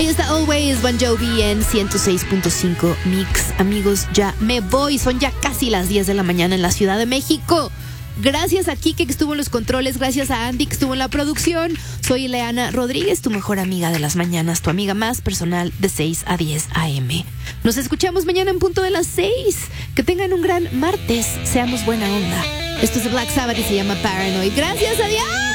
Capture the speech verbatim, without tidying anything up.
Ahí está Always, Bon Jovi en ciento seis punto cinco Mix. Amigos, ya me voy. Son ya casi las diez de la mañana en la Ciudad de México. Gracias a Kike que estuvo en los controles, gracias a Andy que estuvo en la producción. Soy Ileana Rodríguez, tu mejor amiga de las mañanas, tu amiga más personal de seis a diez a eme. Nos escuchamos mañana en punto de las seis. Que tengan un gran martes, seamos buena onda. Esto es de Black Sabbath y se llama Paranoid. Gracias, adiós.